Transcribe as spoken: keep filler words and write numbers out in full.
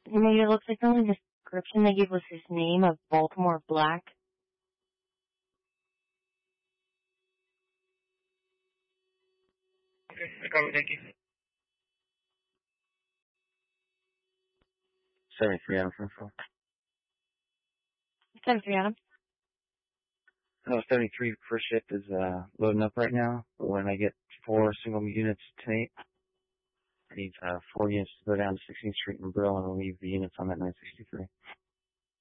Maybe it looks like the only description they gave was his name of Baltimore Black. Okay, I got it, thank you. seventy-three Adam from four. seventy-three Adam. No, seventy-three first shift is uh, loading up right now. But when I get four single units tonight, I need uh, four units to go down to sixteenth Street and Brill and leave the units on that nine sixty-three.